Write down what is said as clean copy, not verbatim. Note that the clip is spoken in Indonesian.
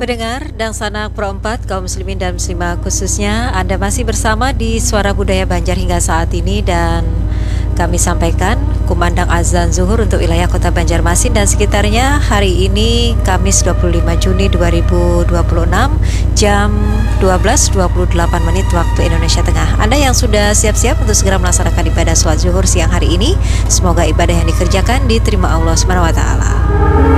pendengar dan sanak pro 4 kaum muslimin dan muslimah khususnya, Anda masih bersama di Suara Budaya Banjar hingga saat ini, dan kami sampaikan kumandang azan zuhur untuk wilayah kota Banjarmasin dan sekitarnya hari ini Kamis 25 Juni 2026 jam 12.28 waktu Indonesia Tengah. Anda yang sudah siap-siap untuk segera melaksanakan ibadah sholat zuhur siang hari ini, semoga ibadah yang dikerjakan diterima Allah SWT.